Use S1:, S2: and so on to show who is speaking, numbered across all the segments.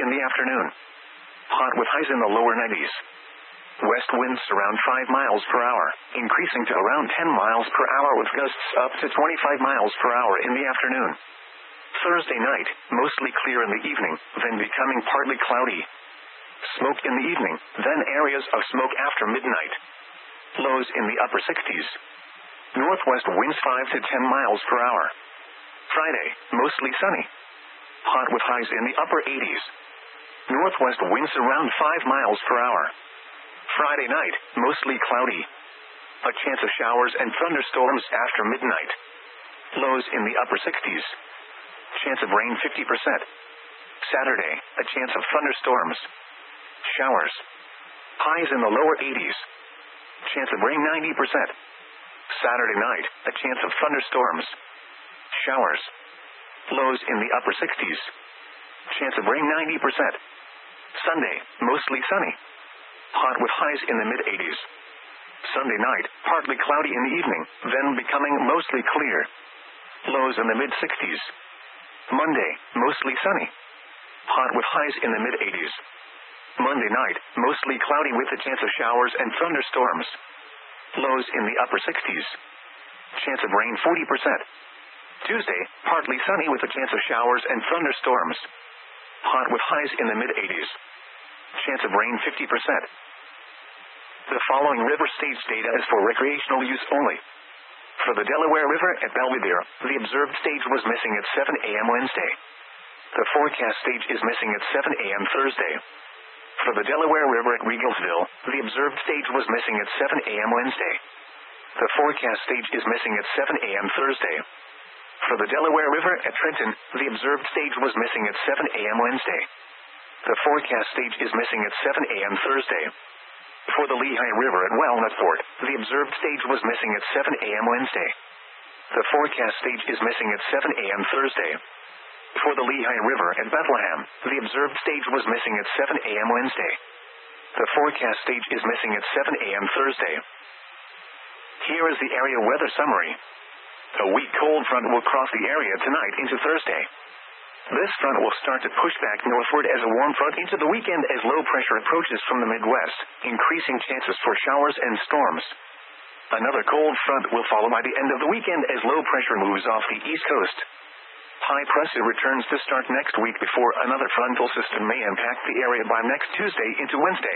S1: in the afternoon. Hot with highs in the lower 90s. West winds around 5 miles per hour, increasing to around 10 miles per hour with gusts up to 25 miles per hour in the afternoon. Thursday night, mostly clear in the evening, then becoming partly cloudy. Smoke in the evening, then areas of smoke after midnight. Lows in the upper 60s. Northwest winds 5 to 10 miles per hour. Friday, mostly sunny. Hot with highs in the upper 80s. Northwest winds around 5 miles per hour. Friday night, mostly cloudy. A chance of showers and thunderstorms after midnight. Lows in the upper 60s. Chance of rain 50%. Saturday, a chance of thunderstorms. Showers. Highs in the lower 80s. Chance of rain 90%. Saturday night, a chance of thunderstorms. Showers. Lows in the upper 60s. Chance of rain 90%. Sunday, mostly sunny. Hot with highs in the mid-80s. Sunday night, partly cloudy in the evening, then becoming mostly clear. Lows in the mid-60s. Monday, mostly sunny. Hot with highs in the mid-80s. Monday night, mostly cloudy with a chance of showers and thunderstorms. Lows in the upper 60s. Chance of rain 40%. Tuesday, partly sunny with a chance of showers and thunderstorms. Hot with highs in the mid-80s. Chance of rain 50%. The following river stage data is for recreational use only. For the Delaware River at Belvidere, the observed stage was missing at 7 a.m. Wednesday. The forecast stage is missing at 7 a.m. Thursday. For the Delaware River at Regalsville, the observed stage was missing at 7 a.m. Wednesday. The forecast stage is missing at 7 a.m. Thursday. For the Delaware River at Trenton, the observed stage was missing at 7 a.m. Wednesday. The forecast stage is missing at 7 a.m. Thursday. For the Lehigh River at Walnut Fort, the observed stage was missing at 7 a.m. Wednesday. The forecast stage is missing at 7 a.m. Thursday. For the Lehigh River at Bethlehem, the observed stage was missing at 7 a.m. Wednesday. The forecast stage is missing at 7 a.m. Thursday. Here is the area weather summary. A weak cold front will cross the area tonight into Thursday. This front will start to push back northward as a warm front into the weekend as low pressure approaches from the Midwest, increasing chances for showers and storms. Another cold front will follow by the end of the weekend as low pressure moves off the East Coast. High pressure returns to start next week before another frontal system may impact the area by next Tuesday into Wednesday.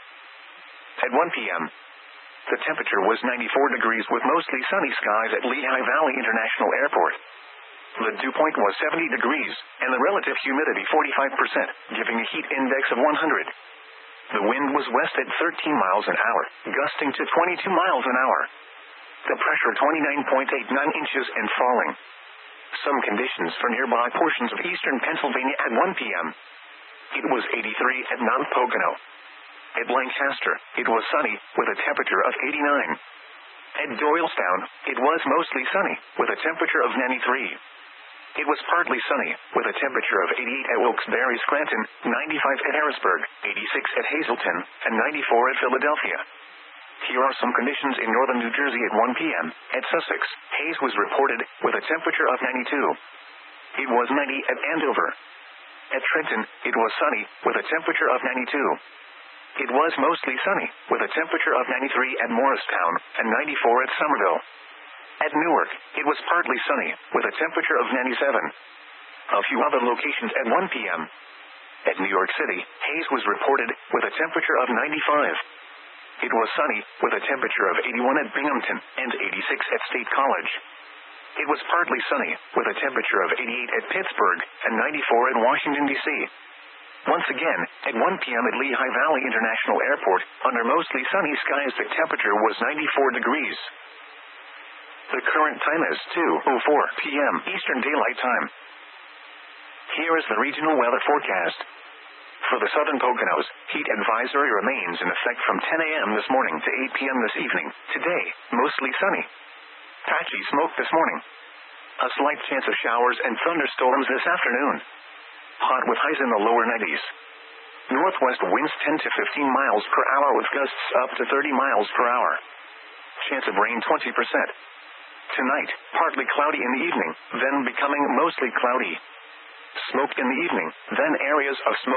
S1: At 1 p.m., the temperature was 94 degrees with mostly sunny skies at Lehigh Valley International Airport. The dew point was 70 degrees, and the relative humidity 45%, giving a heat index of 100. The wind was west at 13 miles an hour, gusting to 22 miles an hour. The pressure 29.89 inches and falling. Some conditions for nearby portions of eastern Pennsylvania at 1 p.m. It was 83 at Mount Pocono. At Lancaster, it was sunny, with a temperature of 89. At Doylestown, it was mostly sunny, with a temperature of 93. It was partly sunny, with a temperature of 88 at Wilkes-Barre, Scranton, 95 at Harrisburg, 86 at Hazleton, and 94 at Philadelphia. Here are some conditions in northern New Jersey at 1 p.m. At Sussex, haze was reported, with a temperature of 92. It was 90 at Andover. At Trenton, it was sunny, with a temperature of 92. It was mostly sunny, with a temperature of 93 at Morristown, and 94 at Somerville. At Newark, it was partly sunny, with a temperature of 97. A few other locations at 1 p.m. At New York City, haze was reported, with a temperature of 95. It was sunny, with a temperature of 81 at Binghamton, and 86 at State College. It was partly sunny, with a temperature of 88 at Pittsburgh, and 94 at Washington, D.C. Once again, at 1 p.m. at Lehigh Valley International Airport, under mostly sunny skies the temperature was 94 degrees. The current time is 2:04 p.m. Eastern Daylight Time. Here is the regional weather forecast. For the southern Poconos, heat advisory remains in effect from 10 a.m. this morning to 8 p.m. this evening. Today, mostly sunny. Patchy smoke this morning. A slight chance of showers and thunderstorms this afternoon. Hot with highs in the lower 90s. Northwest winds 10 to 15 miles per hour with gusts up to 30 miles per hour. Chance of rain 20%. Tonight, partly cloudy in the evening, then becoming mostly cloudy. Smoke in the evening, then areas of smoke.